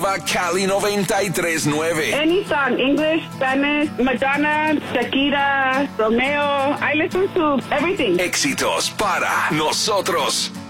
Cali 93.9. Any song, English, Spanish, Madonna, Shakira, Romeo. I listen to everything. Éxitos para nosotros.